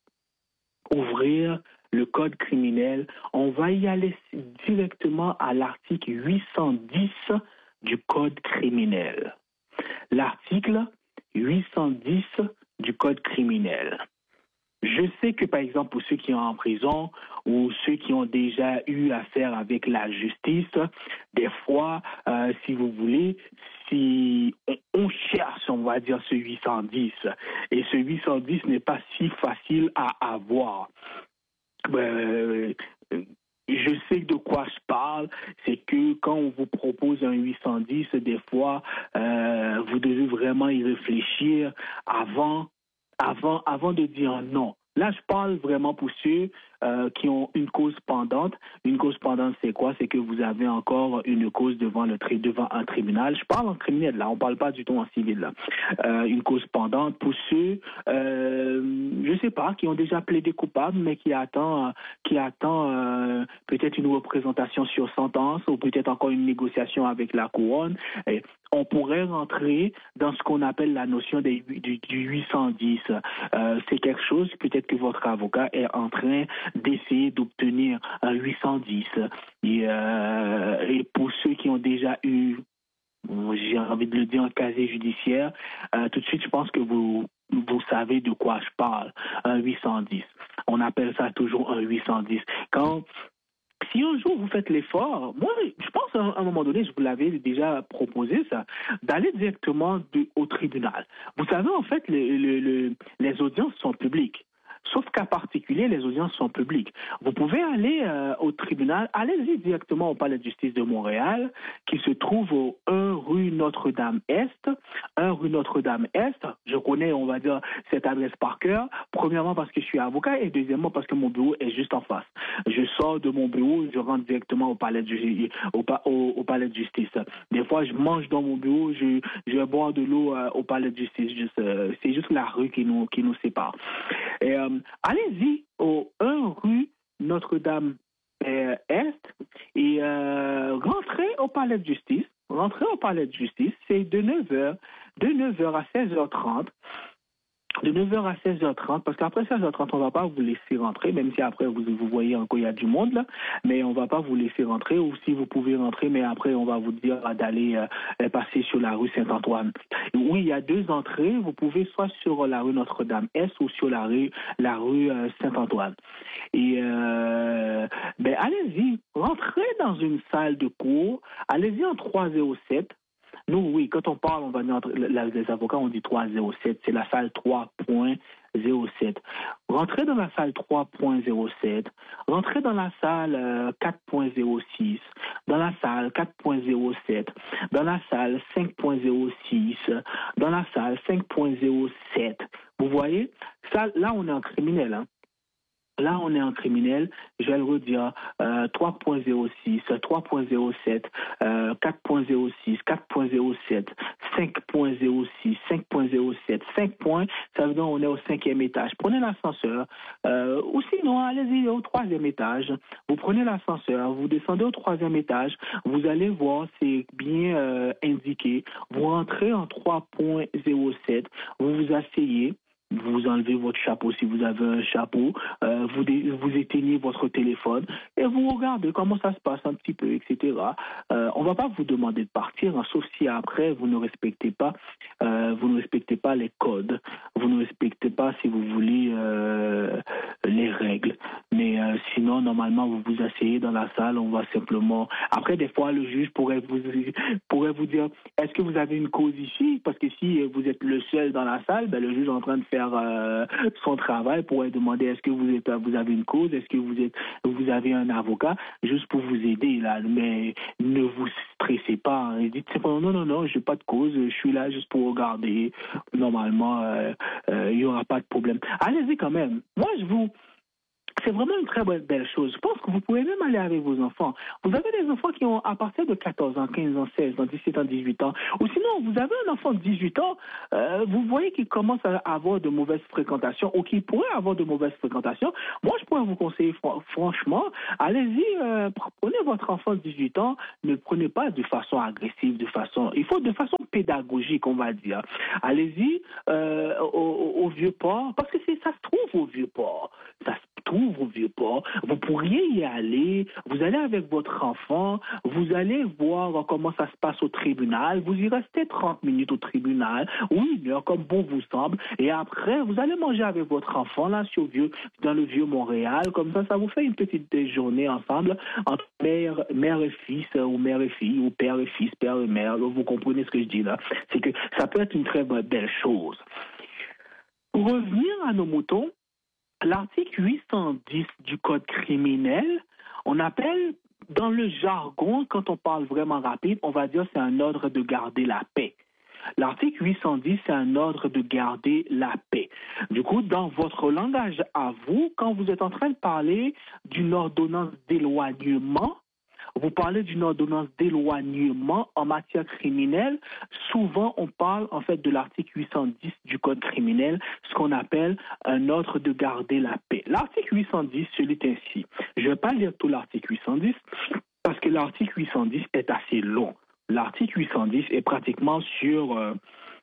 ouvrir le code criminel, on va y aller directement à l'article huit cent dix du code criminel. L'article huit cent dix du code criminel. Je sais que, par exemple, pour ceux qui sont en prison ou ceux qui ont déjà eu affaire avec la justice, des fois, euh, si vous voulez, si on, on cherche, on va dire, ce huit cent dix, et ce huit cent dix n'est pas si facile à avoir. Euh, je sais de quoi je parle, c'est que quand on vous propose un huit cent dix, des fois, euh, vous devez vraiment y réfléchir avant, avant, avant de dire non. Là, je parle vraiment pour ceux euh, qui ont une cause pendante. Une cause pendante, c'est quoi? C'est que vous avez encore une cause devant, le tri- devant un tribunal. Je parle en criminel, là. On ne parle pas du tout en civil, là. Euh, une cause pendante pour ceux, euh, je ne sais pas, qui ont déjà plaidé coupable, mais qui attend, euh, qui attend euh, peut-être une représentation sur sentence ou peut-être encore une négociation avec la couronne. Et on pourrait rentrer dans ce qu'on appelle la notion des, du, du huit cent dix. Euh, c'est quelque chose, peut-être que votre avocat est en train d'essayer d'obtenir un huit cent dix. Et, euh, et pour ceux qui ont déjà eu, j'ai envie de le dire, un casier judiciaire, euh, tout de suite, je pense que vous, vous savez de quoi je parle. Un huit cent dix. On appelle ça toujours un huit cent dix. Quand Si un jour vous faites l'effort, moi, je pense à un moment donné, je vous l'avais déjà proposé ça, d'aller directement de, au tribunal. Vous savez, en fait, les, les, les, les audiences sont publiques. Sauf qu'à particulier, les audiences sont publiques. Vous pouvez aller euh, au tribunal, allez-y directement au Palais de justice de Montréal, qui se trouve au un rue Notre-Dame-Est. un rue Notre-Dame-Est, je connais, on va dire, cette adresse par cœur. Premièrement, parce que je suis avocat, et deuxièmement, parce que mon bureau est juste en face. Je sors de mon bureau, je rentre directement au Palais de, au, au, au palais de justice. Des fois, je mange dans mon bureau, je, je vais boire de l'eau euh, au Palais de justice. Juste, euh, c'est juste la rue qui nous, qui nous sépare. Et, euh, allez-y au un rue Notre-Dame-Est et euh, rentrez au Palais de justice. Rentrez au Palais de justice, c'est de neuf heures, de neuf heures à seize heures trente. De neuf heures à seize heures trente, parce qu'après seize heures trente, on ne va pas vous laisser rentrer, même si après vous, vous voyez encore il y a du monde là, mais on ne va pas vous laisser rentrer, ou si vous pouvez rentrer, mais après on va vous dire d'aller euh, passer sur la rue Saint-Antoine. Oui, il y a deux entrées, vous pouvez soit sur la rue Notre-Dame-Est ou sur la rue, la rue euh, Saint-Antoine. Et euh, ben allez-y, rentrez dans une salle de cours, allez-y en trois zéro sept. Nous, oui, quand on parle, on va dire, les avocats, on dit trois zéro sept, c'est la salle trois zéro sept. Rentrez dans la salle trois zéro sept, rentrez dans la salle euh, quatre zéro six, dans la salle quatre zéro sept, dans la salle cinq zéro six, dans la salle cinq zéro sept. Vous voyez, ça, là, on est en criminel, hein. Là, on est en criminel, je vais le redire, euh, trois zéro six, trois zéro sept, euh, quatre zéro six, quatre zéro sept, cinq zéro six, cinq zéro sept, cinq points, ça veut dire qu'on est au cinquième étage. Prenez l'ascenseur, euh, ou sinon, allez-y au troisième étage. Vous prenez l'ascenseur, vous descendez au troisième étage, vous allez voir, c'est bien euh, indiqué. Vous rentrez en trois zéro sept, vous vous asseyez. Vous enlevez votre chapeau si vous avez un chapeau, euh, vous, dé- vous éteignez votre téléphone et vous regardez comment ça se passe un petit peu, et cetera. Euh, on ne va pas vous demander de partir, hein, sauf si après vous ne respectez pas, euh, vous ne respectez pas les codes, vous ne respectez pas, si vous voulez, euh, les règles. Mais euh, sinon, normalement, vous vous asseyez dans la salle, on va simplement. Après, des fois, le juge pourrait vous pourrait vous dire, est-ce que vous avez une cause ici? Parce que si vous êtes le seul dans la salle, ben, le juge est en train de faire Euh, son travail, pourrait demander est-ce que vous êtes vous avez une cause, est-ce que vous êtes vous avez un avocat, juste pour vous aider là, mais ne vous stressez pas, hein. Dites simplement non non non, j'ai pas de cause, je suis là juste pour regarder, normalement il euh, euh, y aura pas de problème. Allez-y quand même. Moi je vous c'est vraiment une très bonne, belle chose. Je pense que vous pouvez même aller avec vos enfants. Vous avez des enfants qui ont à partir de quatorze ans, quinze ans, seize ans, dix-sept ans, dix-huit ans. Ou sinon, vous avez un enfant de dix-huit ans, euh, vous voyez qu'il commence à avoir de mauvaises fréquentations ou qu'il pourrait avoir de mauvaises fréquentations. Moi, je pourrais vous conseiller fr- franchement, allez-y, euh, prenez votre enfant de dix-huit ans, ne le prenez pas de façon agressive, de façon, il faut de façon pédagogique, on va dire. Allez-y euh, au, au, au Vieux-Port, parce que c'est, ça se trouve au Vieux-Port. Ça se trouve au Vieux-Port. Vous pourriez y aller, vous allez avec votre enfant, vous allez voir comment ça se passe au tribunal, vous y restez trente minutes au tribunal, ou une heure, comme bon vous semble, et après, vous allez manger avec votre enfant, là, sur vieux, dans le Vieux-Montréal, comme ça, ça vous fait une petite déjeuner ensemble, entre mère, mère et fils, ou mère et fille, ou père et fils, père et mère, vous comprenez ce que je dis là. C'est que ça peut être une très belle chose. Pour revenir à nos moutons, l'article huit cent dix du Code criminel, on appelle, dans le jargon, quand on parle vraiment rapide, on va dire c'est un ordre de garder la paix. L'article huit cent dix, c'est un ordre de garder la paix. Du coup, dans votre langage à vous, quand vous êtes en train de parler d'une ordonnance d'éloignement, vous parlez d'une ordonnance d'éloignement en matière criminelle. Souvent, on parle en fait de l'article huit cent dix du Code criminel, ce qu'on appelle un ordre de garder la paix. L'article huit cent dix se lit ainsi. Je ne vais pas lire tout l'article huit cent dix parce que l'article huit cent dix est assez long. L'article huit cent dix est pratiquement sur... Euh,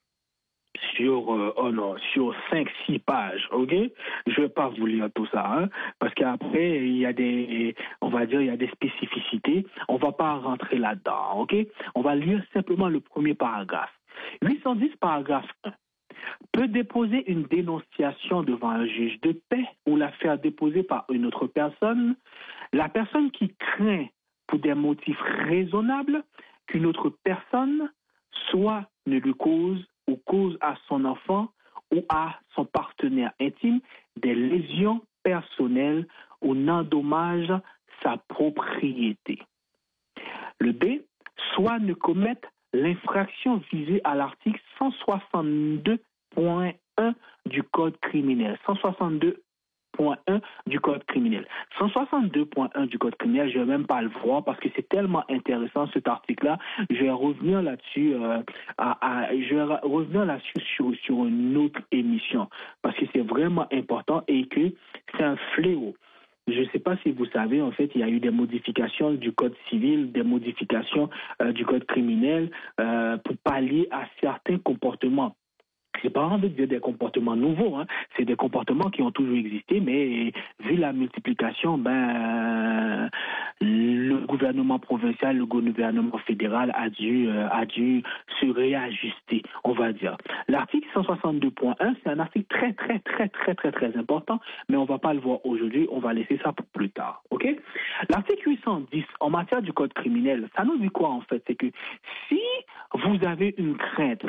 sur euh, oh non, sur cinq six pages, OK? Je vais pas vous lire tout ça, hein, parce qu'après il y a des, on va dire il y a des spécificités, on va pas rentrer là-dedans, OK? On va lire simplement le premier paragraphe. huit cent dix paragraphe un. Peut déposer une dénonciation devant un juge de paix ou la faire déposer par une autre personne, la personne qui craint pour des motifs raisonnables qu'une autre personne soit ne lui cause ou cause à son enfant ou à son partenaire intime des lésions personnelles ou n'endommage sa propriété. Le B, soit ne commettre l'infraction visée à l'article cent soixante-deux point un du Code criminel. cent soixante-deux point un du Code criminel. cent soixante-deux point un du Code criminel, je ne vais même pas le voir parce que c'est tellement intéressant cet article-là. Je vais revenir là-dessus, euh, à, à, je vais revenir là-dessus sur, sur une autre émission parce que c'est vraiment important et que c'est un fléau. Je ne sais pas si vous savez, en fait, il y a eu des modifications du Code civil, des modifications euh, du Code criminel euh, pour pallier à certains comportements. Je n'ai pas envie de dire des comportements nouveaux, hein. C'est des comportements qui ont toujours existé, mais vu la multiplication, ben le gouvernement provincial, le gouvernement fédéral a dû, euh, a dû se réajuster, on va dire. L'article cent soixante-deux point un, c'est un article très, très, très, très, très, très important, mais on ne va pas le voir aujourd'hui, on va laisser ça pour plus tard, ok? L'article huit cent dix, en matière du Code criminel, ça nous dit quoi en fait? C'est que si vous avez une crainte,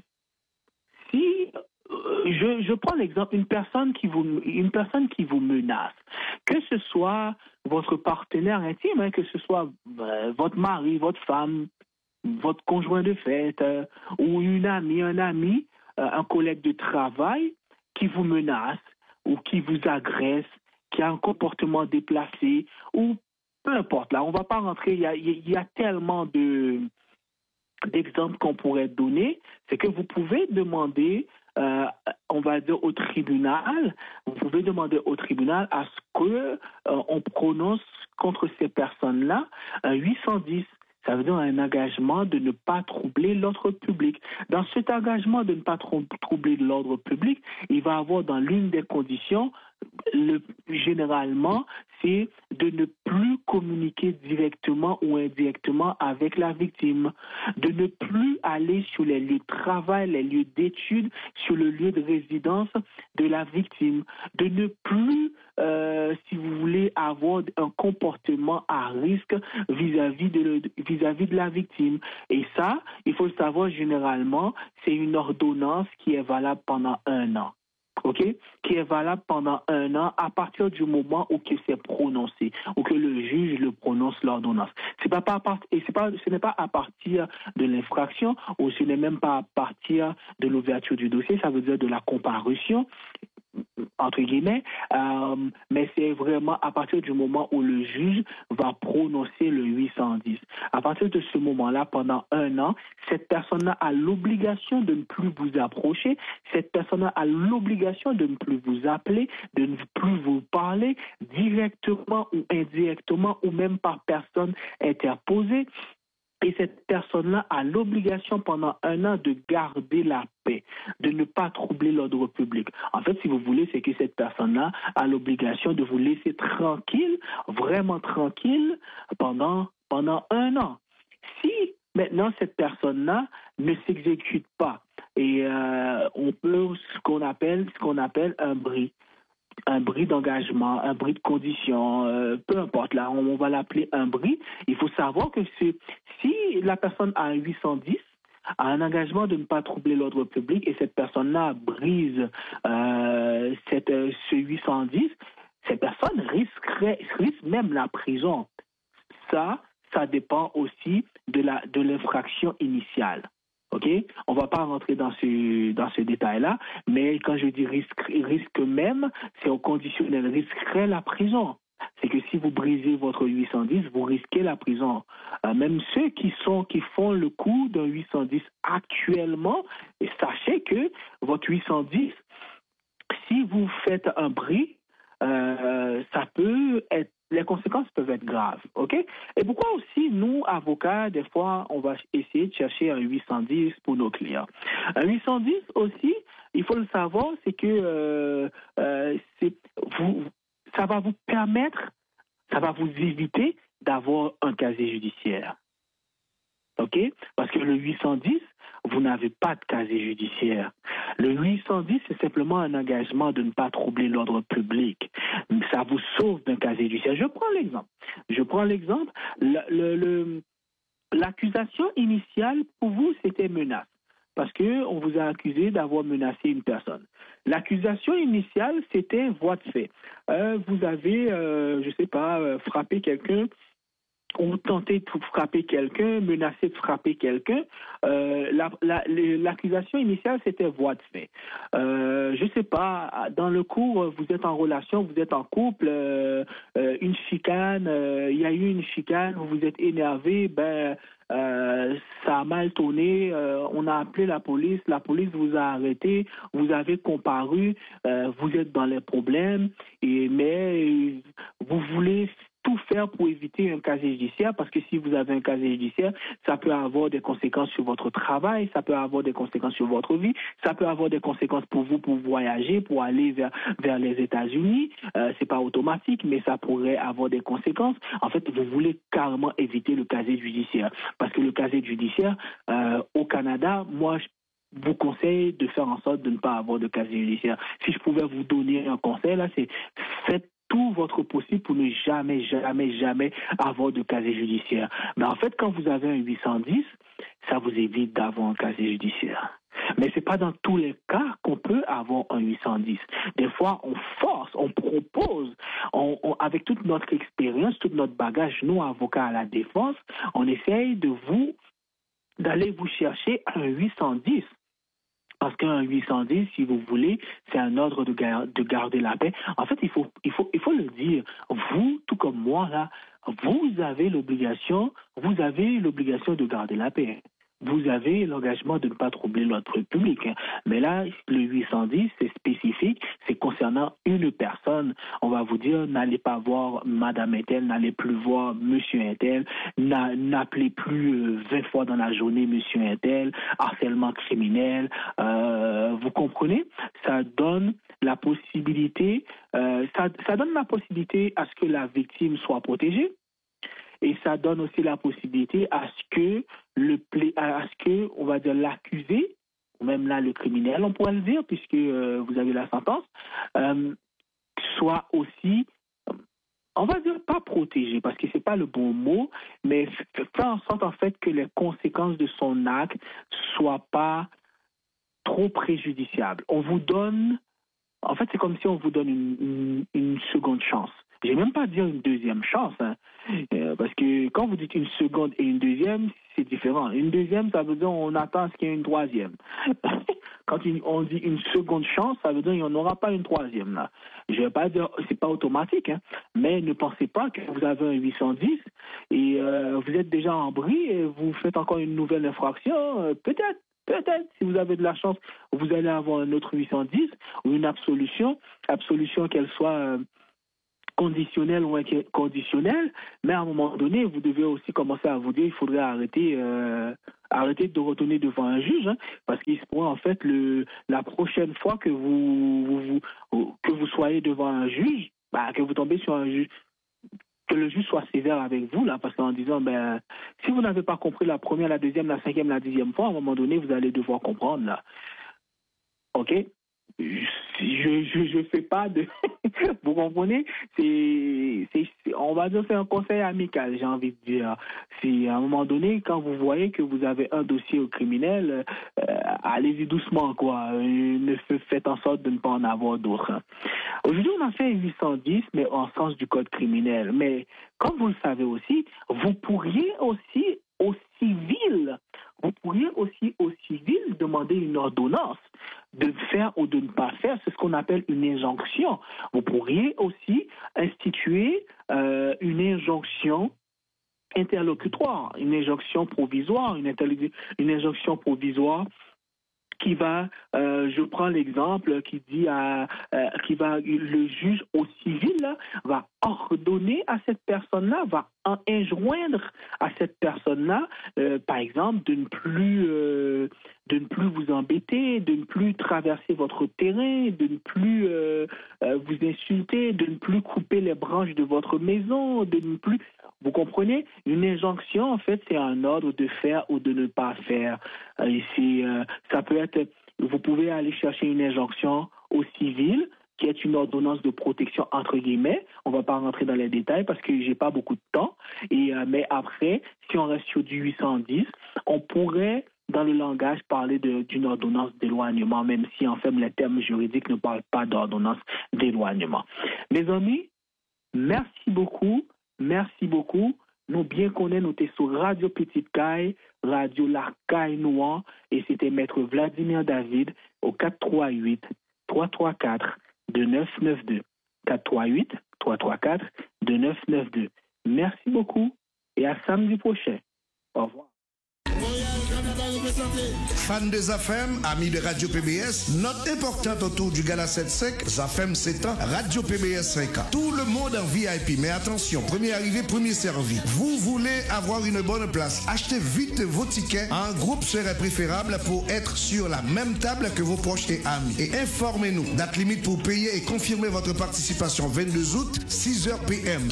si euh, je, je prends l'exemple, une personne qui vous une personne qui vous menace, que ce soit votre partenaire intime, hein, que ce soit euh, votre mari, votre femme, votre conjoint de fête, euh, ou une amie, un ami, euh, un collègue de travail qui vous menace ou qui vous agresse, qui a un comportement déplacé, ou peu importe, là, on ne va pas rentrer, il y a, il y a tellement de d'exemples qu'on pourrait donner, c'est que vous pouvez demander, euh, on va dire au tribunal, vous pouvez demander au tribunal à ce que euh, on prononce contre ces personnes-là un huit cent dix. Ça veut dire un engagement de ne pas troubler l'ordre public. Dans cet engagement de ne pas troubler l'ordre public, il va avoir dans l'une des conditions, le, généralement, c'est de ne plus communiquer directement ou indirectement avec la victime, de ne plus aller sur les lieux de travail, les lieux d'études, sur le lieu de résidence de la victime, de ne plus, euh, si vous voulez, avoir un comportement à risque vis-à-vis de, vis-à-vis de la victime. Et ça, il faut le savoir généralement, c'est une ordonnance qui est valable pendant un an. OK, qui est valable pendant un an à partir du moment où que c'est prononcé, où que le juge le prononce l'ordonnance. C'est pas, pas à part, et c'est pas, ce n'est pas à partir de l'infraction ou ce n'est même pas à partir de l'ouverture du dossier, ça veut dire de la comparution. entre guillemets, euh, mais c'est vraiment à partir du moment où le juge va prononcer le huit cent dix. À partir de ce moment-là, pendant un an, cette personne-là a l'obligation de ne plus vous approcher, cette personne-là a l'obligation de ne plus vous appeler, de ne plus vous parler directement ou indirectement ou même par personne interposée. Et cette personne-là a l'obligation pendant un an de garder la paix, de ne pas troubler l'ordre public. En fait, si vous voulez, c'est que cette personne-là a l'obligation de vous laisser tranquille, vraiment tranquille, pendant, pendant un an. Si maintenant cette personne-là ne s'exécute pas, et euh, on peut ce qu'on appelle, ce qu'on appelle un bris. un bris d'engagement, un bris de condition, euh, peu importe, là, on, on va l'appeler un bris. Il faut savoir que c'est, si la personne a un huit cent dix, a un engagement de ne pas troubler l'ordre public et cette personne-là brise euh, cette, euh, ce huit cent dix, cette personne risquerait, risque même la prison. Ça, ça dépend aussi de la, de l'infraction initiale. OK? On ne va pas rentrer dans ce, dans ce détail-là, mais quand je dis risque, risque même, c'est au conditionnel, risquerait la prison. C'est que si vous brisez votre huit cent dix, vous risquez la prison. Euh, même ceux qui sont, qui font le coup d'un huit cent dix actuellement, et sachez que votre huit cent dix, si vous faites un bris, euh, ça peut être, les conséquences peuvent être graves, ok? Et pourquoi aussi, nous, avocats, des fois, on va essayer de chercher un huit cent dix pour nos clients. Un huit cent dix aussi, il faut le savoir, c'est que euh, euh, c'est, vous, ça va vous permettre, ça va vous éviter d'avoir un casier judiciaire, ok? Parce que le huit cent dix, vous n'avez pas de casier judiciaire. Le huit cent dix, c'est simplement un engagement de ne pas troubler l'ordre public. Ça vous sauve d'un casier judiciaire. Je prends l'exemple. Je prends l'exemple. Le, le, le, l'accusation initiale, pour vous, c'était menace. Parce qu'on vous a accusé d'avoir menacé une personne. L'accusation initiale, c'était voie de fait. Euh, vous avez, euh, je ne sais pas, euh, frappé quelqu'un, ou tenter de frapper quelqu'un, menacer de frapper quelqu'un, euh, la, la, l'accusation initiale, c'était voie de fait. Euh, je sais pas, dans le cours, vous êtes en relation, vous êtes en couple, euh, euh, une chicane, euh, il y a eu une chicane, vous vous êtes énervé, ben, euh, ça a mal tourné, euh, on a appelé la police, la police vous a arrêté, vous avez comparu, euh, vous êtes dans les problèmes, et, mais vous voulez tout faire pour éviter un casier judiciaire, parce que si vous avez un casier judiciaire, ça peut avoir des conséquences sur votre travail, ça peut avoir des conséquences sur votre vie, ça peut avoir des conséquences pour vous pour voyager, pour aller vers, vers les États-Unis. Euh, c'est pas automatique, mais ça pourrait avoir des conséquences. En fait, vous voulez carrément éviter le casier judiciaire, parce que le casier judiciaire, euh, au Canada, moi, je vous conseille de faire en sorte de ne pas avoir de casier judiciaire. Si je pouvais vous donner un conseil, là, c'est faites tout votre possible pour ne jamais, jamais, jamais avoir de casier judiciaire. Mais en fait, quand vous avez un huit cent dix, ça vous évite d'avoir un casier judiciaire. Mais ce n'est pas dans tous les cas qu'on peut avoir un huit cent dix. Des fois, on force, on propose, on, on, avec toute notre expérience, tout notre bagage, nous, avocats à la défense, on essaye de vous, d'aller vous chercher un huit cent dix. Parce qu'un huit cent dix, si vous voulez, c'est un ordre de, gar- de garder la paix. En fait, il faut, il faut, il faut le dire. Vous, tout comme moi, là, vous avez l'obligation, vous avez l'obligation de garder la paix. Vous avez l'engagement de ne pas troubler l'ordre public. Mais là, le huit cent dix, c'est spécifique, c'est concernant une personne. On va vous dire, n'allez pas voir Madame Intel, n'allez plus voir Monsieur Intel, n'a, n'appelez plus vingt fois dans la journée Monsieur Intel, harcèlement criminel. Euh, vous comprenez? Ça donne la possibilité, euh, ça, ça donne la possibilité à ce que la victime soit protégée. Et ça donne aussi la possibilité à ce que le à ce que on va dire l'accusé, ou même là le criminel, on pourrait le dire puisque euh, vous avez la sentence, euh, soit aussi, on va dire pas protégé parce que c'est pas le bon mot, mais faire en sorte en fait que les conséquences de son acte soient pas trop préjudiciables. On vous donne, en fait c'est comme si on vous donne une, une, une seconde chance. Je vais même pas dire une deuxième chance, hein. euh, parce que quand vous dites une seconde et une deuxième, c'est différent. Une deuxième, ça veut dire on attend à ce qu'il y ait une troisième. quand on dit une seconde chance, ça veut dire qu'il n'y en aura pas une troisième là. Je ne vais pas dire, c'est pas automatique, hein, mais ne pensez pas que vous avez un huit cent dix et euh, vous êtes déjà en bris et vous faites encore une nouvelle infraction. Euh, peut-être, peut-être, si vous avez de la chance, vous allez avoir un autre huit cent dix ou une absolution, absolution qu'elle soit euh, conditionnelle ou inconditionnelle, mais à un moment donné, vous devez aussi commencer à vous dire, il faudrait arrêter, euh, arrêter de retourner devant un juge, hein, parce qu'il se pourrait en fait le, la prochaine fois que vous, vous, vous que vous soyez devant un juge, bah, que vous tombez sur un juge, que le juge soit sévère avec vous là, parce qu'en disant ben si vous n'avez pas compris la première, la deuxième, la cinquième, la dixième fois, à un moment donné, vous allez devoir comprendre là. Ok? Je je je fais pas de vous comprenez, c'est c'est on va dire c'est un conseil amical, j'ai envie de dire. Si à un moment donné, quand vous voyez que vous avez un dossier au criminel, euh, allez-y doucement quoi, ne faites en sorte de ne pas en avoir d'autres. Aujourd'hui on a fait huit cent dix mais en sens du code criminel, mais comme vous le savez aussi, vous pourriez aussi au civil, vous pourriez aussi au civil demander une ordonnance de faire ou de ne pas faire, c'est ce qu'on appelle une injonction. Vous pourriez aussi instituer euh, une injonction interlocutoire, une injonction provisoire, une, une injonction provisoire qui va, euh, je prends l'exemple qui dit à, euh, qui va, le juge au civil là, va ordonner à cette personne-là, va en enjoindre à cette personne-là, euh, par exemple, de ne plus, euh, de ne plus vous embêter, de ne plus traverser votre terrain, de ne plus euh, euh, vous insulter, de ne plus couper les branches de votre maison, de ne plus. Vous comprenez? Une injonction, en fait, c'est un ordre de faire ou de ne pas faire. Et c'est, euh, ça peut être, vous pouvez aller chercher une injonction au civil, qui est une ordonnance de protection entre guillemets. On ne va pas rentrer dans les détails parce que j'ai pas beaucoup de temps. Et euh, mais après, si on reste sur du huit cent dix, on pourrait dans le langage parler de, d'une ordonnance d'éloignement, même si en fait les termes juridiques ne parlent pas d'ordonnance d'éloignement. Mes amis, merci beaucoup. Merci beaucoup. Nous bien connaissons, nous sommes sur Radio Petite Caille, Radio La Caille Noire, et c'était Maître Vladimir David au quatre trois huit, trois trois quatre, deux neuf neuf deux. quatre trois huit, trois trois quatre, deux neuf neuf deux. Merci beaucoup et à samedi prochain. Au revoir. Fans de Zafem, amis de Radio P B S, note importante autour du Gala sept cinq, Zafem sept ans, Radio P B S cinq ans. Tout le monde en V I P, mais attention, premier arrivé, premier servi. Vous voulez avoir une bonne place, achetez vite vos tickets. Un groupe serait préférable pour être sur la même table que vos proches et amis. Et informez-nous, date limite pour payer et confirmer votre participation vingt-deux août, six heures P M.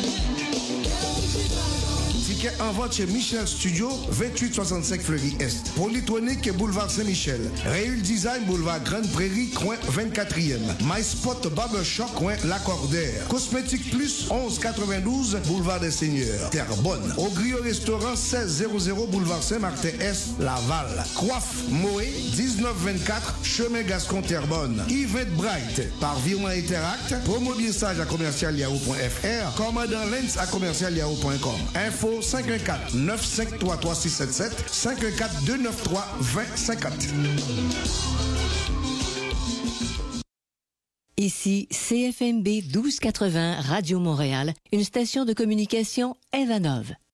Ticket en vente chez Michel Studio, vingt-huit soixante-cinq Fleury Est. Polytronique Boulevard Saint-Michel. Réul Design Boulevard Grande Prairie, coin vingt-quatrième. MySpot Barbershop, coin Lacordaire. Cosmétique Plus, onze quatre-vingt-douze Boulevard des Seigneurs, Terrebonne. Au Griot Restaurant, seize cents Boulevard Saint-Martin Est, Laval. Coiffe Moé, dix-neuf vingt-quatre Chemin Gascon Terrebonne. Yvette Bright, par virement Interact. Promobiessage à commercial yahoo point f r. Commandant Lens à commercial yahoo point com. Info cinq un quatre, neuf cinq trois, trois six sept sept, cinq un quatre, deux neuf trois, deux zéro cinq quatre. Ici C F M B douze quatre-vingts Radio Montréal, une station de communication Evanov.